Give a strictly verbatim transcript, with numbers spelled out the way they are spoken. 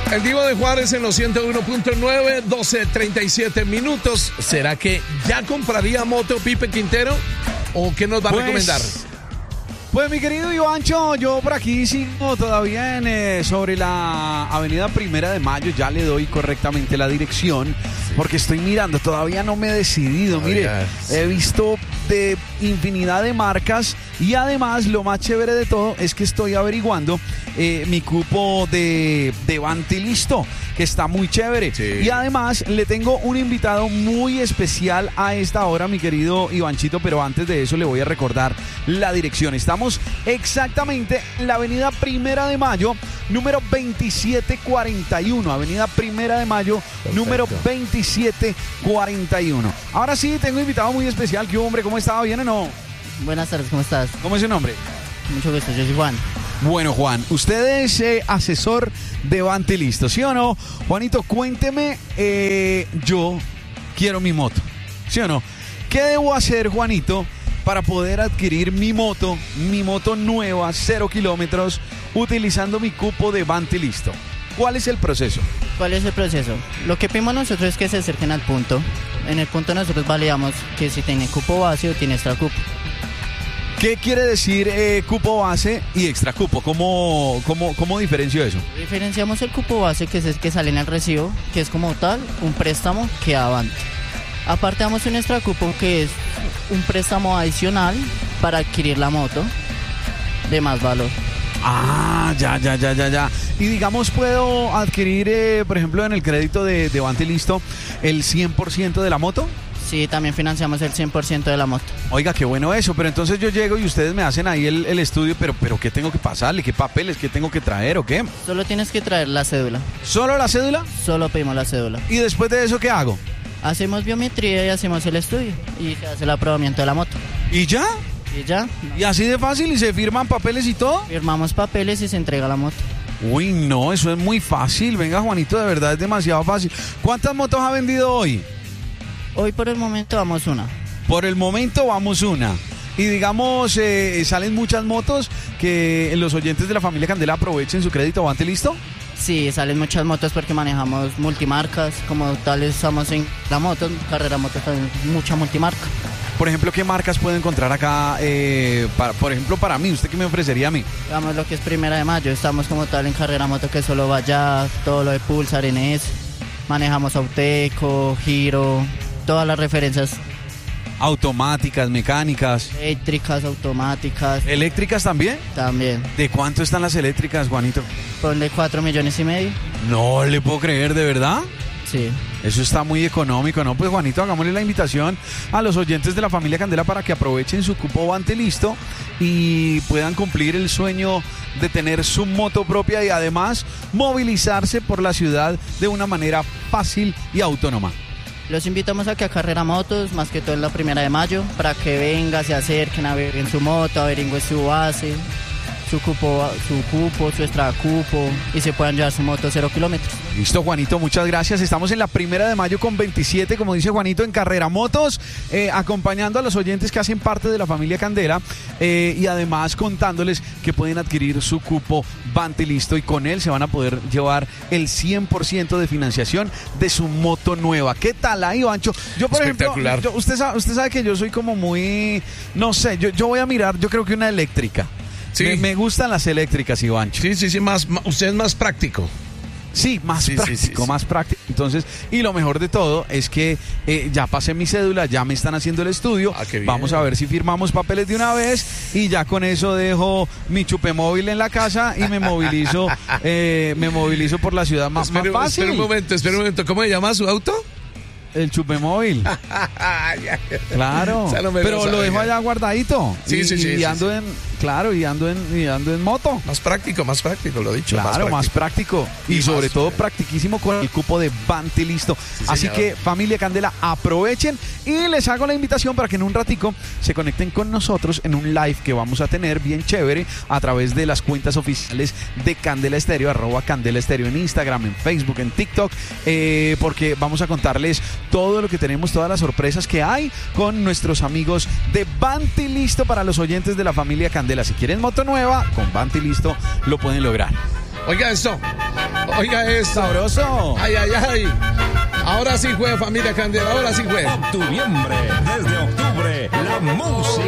El Divo de Juárez en los ciento uno punto nueve, doce treinta y siete minutos. ¿Será que ya compraría moto Pipe Quintero? ¿O qué nos va a pues, recomendar? Pues mi querido Ivancho, yo por aquí sigo todavía en, eh, sobre la avenida Primera de Mayo. Ya le doy correctamente la dirección porque estoy mirando, todavía no me he decidido. Mire, Oigas. he visto de infinidad de marcas y además lo más chévere de todo es que estoy averiguando eh, mi cupo de, de Bantilisto, que está muy chévere. Sí. Y además le tengo un invitado muy especial a esta hora, mi querido Ivanchito, pero antes de eso le voy a recordar la dirección. Estamos exactamente en la avenida Primera de Mayo, número veintisiete cuarenta y uno. Avenida Primera de Mayo, Perfecto. número veintisiete cuarenta y uno. Ahora sí, tengo un invitado muy especial. ¿Qué hombre? ¿Cómo está? ¿Bien o no? Buenas tardes, ¿cómo estás? ¿Cómo es su nombre? Mucho gusto, yo soy Juan. Bueno, Juan, usted es eh, asesor de Bantilisto, ¿sí o no? Juanito, cuénteme, eh, yo quiero mi moto, ¿sí o no? ¿Qué debo hacer, Juanito, para poder adquirir mi moto, mi moto nueva, cero kilómetros, utilizando mi cupo de Bantilisto? ¿Cuál es el proceso? ¿Cuál es el proceso? Lo que pedimos nosotros es que se acerquen al punto. En el punto nosotros validamos que si tiene cupo base o tiene extra cupo. ¿Qué quiere decir eh, cupo base y extra cupo? ¿Cómo, cómo, cómo diferencio eso? Diferenciamos el cupo base, que es el que sale en el recibo, que es como tal un préstamo que avante. Aparte damos un extra cupo, que es un préstamo adicional para adquirir la moto de más valor. Ah, ya, ya, ya, ya, ya. Y digamos, ¿puedo adquirir, eh, por ejemplo, en el crédito de, de Bantilisto, el cien por ciento de la moto? Sí, también financiamos el cien por ciento de la moto. Oiga, qué bueno eso, pero entonces yo llego y ustedes me hacen ahí el, el estudio, pero, pero ¿qué tengo que pasarle? ¿Qué papeles? ¿Qué tengo que traer o qué? Solo tienes que traer la cédula. ¿Solo la cédula? Solo pedimos la cédula. ¿Y después de eso qué hago? Hacemos biometría y hacemos el estudio. Y se hace el aprobamiento de la moto. ¿Y ya? Y ya, ¿Y así de fácil? ¿Y se firman papeles y todo? firmamos papeles y se entrega la moto. Uy, no, eso es muy fácil. Venga, Juanito, de verdad es demasiado fácil. ¿Cuántas motos ha vendido hoy? Hoy por el momento vamos una. Por el momento vamos una. Y digamos, eh, salen muchas motos que los oyentes de la familia Candela aprovechen su crédito Bantilisto. Sí, salen muchas motos porque manejamos multimarcas. Como tal estamos en la moto, carrera moto, también mucha multimarca. Por ejemplo, ¿qué marcas puedo encontrar acá? Eh, para, por ejemplo, para mí, ¿usted qué me ofrecería a mí? Digamos lo que es Primera de Mayo, estamos como tal en carrera moto, que solo vaya todo lo de Pulsar, N S. Manejamos Auteco, Giro, todas las referencias Automáticas, mecánicas, eléctricas, automáticas, eléctricas también. también. ¿De cuánto están las eléctricas, Juanito? Ponle cuatro millones y medio. No le puedo creer, ¿de verdad? Sí. Eso está muy económico, ¿no? Pues Juanito, hagámosle la invitación a los oyentes de la familia Candela para que aprovechen su cupo Bantilisto y puedan cumplir el sueño de tener su moto propia y además movilizarse por la ciudad de una manera fácil y autónoma. Los invitamos a que a Carrera Motos, más que todo en la Primera de Mayo, para que venga, se acerquen a ver en su moto, averigüen su base, su cupo, su cupo, su extra cupo y se puedan llevar su moto cero kilómetros. Listo, Juanito, muchas gracias. Estamos en la Primera de Mayo con veintisiete, como dice Juanito, en Carrera Motos, eh, acompañando a los oyentes que hacen parte de la familia Candela eh, y además contándoles que pueden adquirir su cupo Bantilisto y con él se van a poder llevar el cien por ciento de financiación de su moto nueva. ¿Qué tal ahí, Ivancho? Yo, por ejemplo, Espectacular. yo- usted, sabe, usted sabe que yo soy como muy, no sé, yo, yo voy a mirar, yo creo que una eléctrica. Sí. Me, me gustan las eléctricas, Ivancho. Sí, sí, sí, más, más- usted es más práctico. Sí, más Sí, sí, práctico, sí, sí. más práctico. Entonces, y lo mejor de todo es que eh, ya pasé mi cédula, ya me están haciendo el estudio. Ah, qué bien. Vamos a ver si firmamos papeles de una vez y ya con eso dejo mi chupemóvil en la casa y me movilizo, eh, me movilizo por la ciudad más, Espere, más fácil. espere un momento, espere un momento. ¿Cómo se llama su auto? El chupemóvil. Claro. Esa no me Pero la lo dejo sabía. allá guardadito. Sí, y, sí, sí, y sí, ando sí. en, claro, y ando en, y ando en moto. Más práctico, más práctico, lo dicho. Claro, más práctico. Y, Y sobre más, todo eh. practiquísimo con el cupo de Bantilisto. Sí, Así señor. que, familia Candela, aprovechen y les hago la invitación para que en un ratico se conecten con nosotros en un live que vamos a tener bien chévere a través de las cuentas oficiales de Candela Estéreo, arroba Candela Estéreo en Instagram, en Facebook, en TikTok, eh, porque vamos a contarles todo lo que tenemos, todas las sorpresas que hay con nuestros amigos de Bantilisto para los oyentes de la familia Candela. Si quieren moto nueva, con Bantilisto lo pueden lograr. Oiga esto. Oiga esto. Sabroso. Ay, ay, ay. Ahora sí fue, familia Candela, ahora sí fue. Octubre, desde octubre, la música.